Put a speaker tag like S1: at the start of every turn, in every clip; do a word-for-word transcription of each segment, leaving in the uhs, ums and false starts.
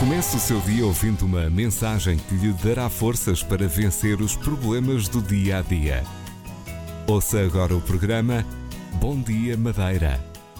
S1: Comece o seu dia ouvindo uma mensagem que lhe dará forças para vencer os problemas do dia a dia. Ouça agora o programa Bom Dia Madeira.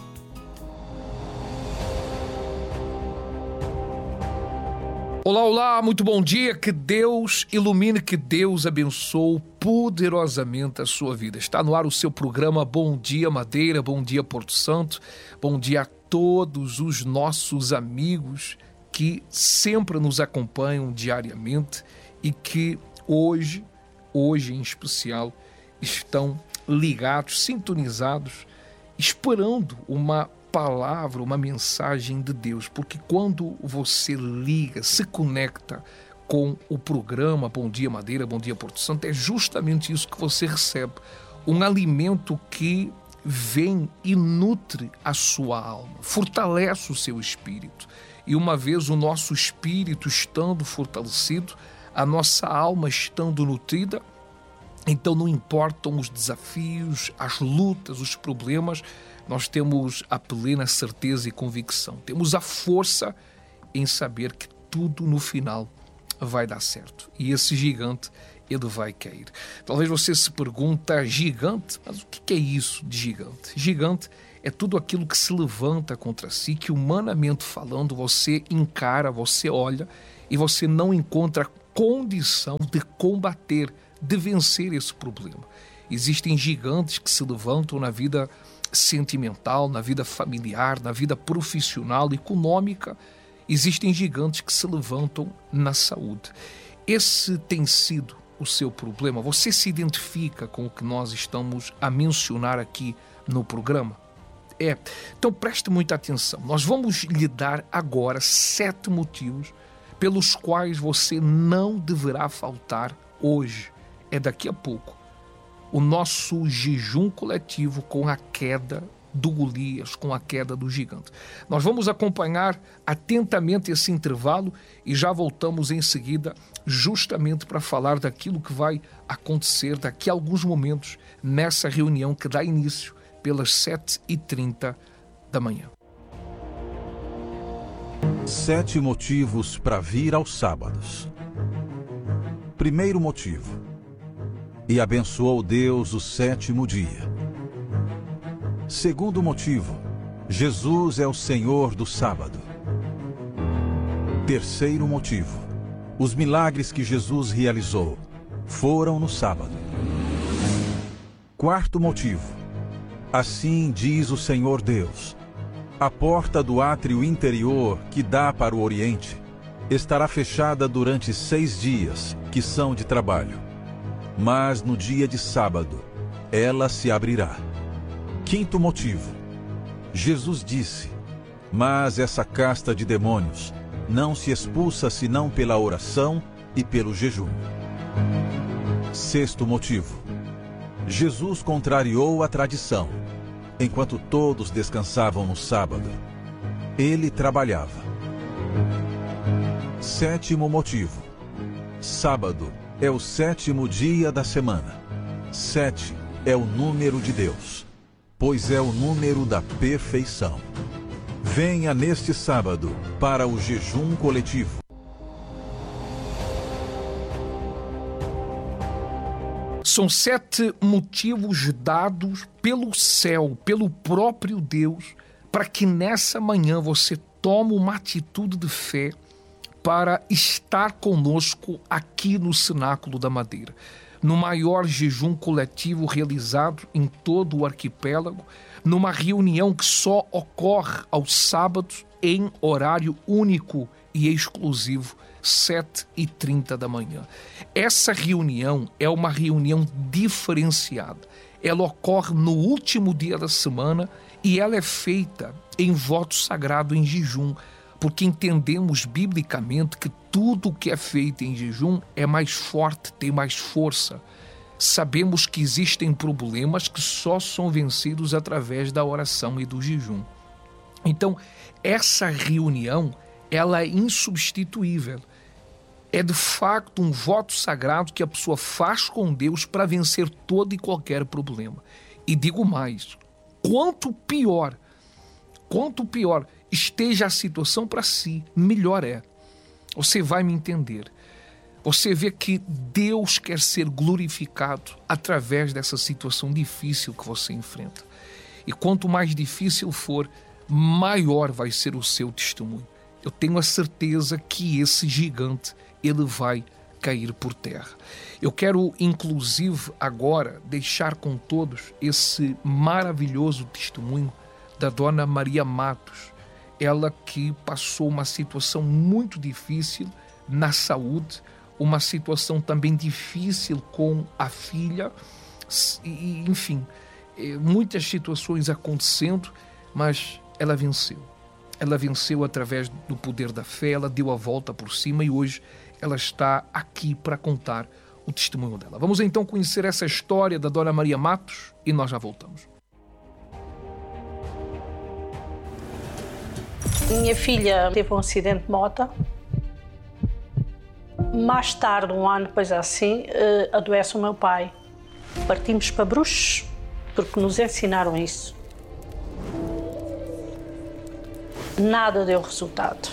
S2: Olá, olá, muito bom dia, que Deus ilumine, que Deus abençoe poderosamente a sua vida. Está no ar o seu programa Bom Dia Madeira, Bom Dia Porto Santo, bom dia a todos os nossos amigos que sempre nos acompanham diariamente e que hoje, hoje em especial, estão ligados, sintonizados, esperando uma palavra, uma mensagem de Deus, porque quando você liga, se conecta com o programa Bom Dia Madeira, Bom Dia Porto Santo, é justamente isso que você recebe, um alimento que vem e nutre a sua alma, fortalece o seu espírito. E uma vez o nosso espírito estando fortalecido, a nossa alma estando nutrida, então não importam os desafios, as lutas, os problemas, nós temos a plena certeza e convicção, temos a força em saber que tudo no final vai dar certo. E esse gigante, ele vai cair. Talvez você se pergunta, gigante? Mas o que é isso de gigante? Gigante é tudo aquilo que se levanta contra si, que humanamente falando você encara, você olha e você não encontra condição de combater, de vencer esse problema. Existem gigantes que se levantam na vida sentimental, na vida familiar, na vida profissional, econômica. Existem gigantes que se levantam na saúde. Esse tem sido o seu problema? Você se identifica com o que nós estamos a mencionar aqui no programa? É, então preste muita atenção. Nós vamos lhe dar agora sete motivos pelos quais você não deverá faltar hoje. É daqui a pouco o nosso jejum coletivo com a queda do Golias, com a queda do gigante. Nós vamos acompanhar atentamente esse intervalo e já voltamos em seguida justamente para falar daquilo que vai acontecer daqui a alguns momentos nessa reunião que dá início pelas sete e trinta da manhã.
S3: Sete motivos para vir aos sábados. Primeiro motivo: e abençoou Deus o sétimo dia. Segundo motivo: Jesus é o Senhor do sábado. Terceiro motivo: os milagres que Jesus realizou foram no sábado. Quarto motivo: assim diz o Senhor Deus: a porta do átrio interior que dá para o Oriente estará fechada durante seis dias, que são de trabalho. Mas no dia de sábado, ela se abrirá. Quinto motivo: Jesus disse: mas essa casta de demônios não se expulsa senão pela oração e pelo jejum. Sexto motivo: Jesus contrariou a tradição. Enquanto todos descansavam no sábado, ele trabalhava. Sétimo motivo: sábado é o sétimo dia da semana. Sete é o número de Deus, pois é o número da perfeição. Venha neste sábado para o jejum coletivo.
S2: São sete motivos dados pelo céu, pelo próprio Deus, para que nessa manhã você tome uma atitude de fé para estar conosco aqui no Cenáculo da Madeira, no maior jejum coletivo realizado em todo o arquipélago, numa reunião que só ocorre aos sábados em horário único e exclusivo, sete e trinta da manhã. Essa reunião é uma reunião diferenciada. Ela ocorre no último dia da semana e ela é feita em voto sagrado, em jejum, porque entendemos biblicamente que tudo o que é feito em jejum é mais forte, tem mais força. Sabemos que existem problemas que só são vencidos através da oração e do jejum. Então, essa reunião, ela é insubstituível. É de facto um voto sagrado que a pessoa faz com Deus para vencer todo e qualquer problema. E digo mais, quanto pior, quanto pior esteja a situação para si, melhor é. Você vai me entender. Você vê que Deus quer ser glorificado através dessa situação difícil que você enfrenta. E quanto mais difícil for, maior vai ser o seu testemunho. Eu tenho a certeza que esse gigante, ele vai cair por terra. Eu quero, inclusive, agora deixar com todos esse maravilhoso testemunho da dona Maria Matos. Ela que passou uma situação muito difícil na saúde, uma situação também difícil com a filha, e, enfim, muitas situações acontecendo, mas ela venceu. Ela venceu através do poder da fé, ela deu a volta por cima e hoje ela está aqui para contar o testemunho dela. Vamos então conhecer essa história da dona Maria Matos e nós já voltamos.
S4: Minha filha teve um acidente de moto. Mais tarde, um ano depois assim, adoece o meu pai. Partimos para Bruxos, porque nos ensinaram isso. Nada deu resultado.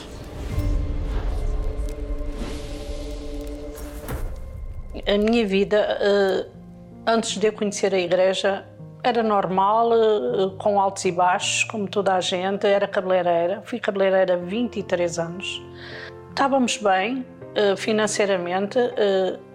S4: A minha vida, antes de eu conhecer a igreja, era normal, com altos e baixos, como toda a gente. Era cabeleireira, fui cabeleireira há vinte e três anos. Estávamos bem financeiramente,